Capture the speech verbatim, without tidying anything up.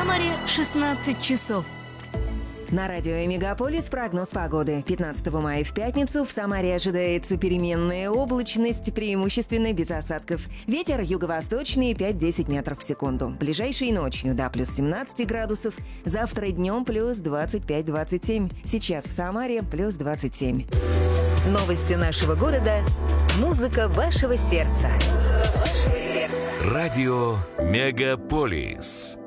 Самаре шестнадцать часов. На радио «Мегаполис» прогноз погоды. пятнадцатого мая в пятницу в Самаре ожидается переменная облачность, преимущественно без осадков. Ветер юго-восточный пять-десять метров в секунду. Ближайшей ночью до плюс семнадцать градусов. Завтра днем плюс двадцать пять - двадцать семь. Сейчас в Самаре плюс двадцать семь. Новости нашего города. Музыка вашего сердца. Радио «Мегаполис».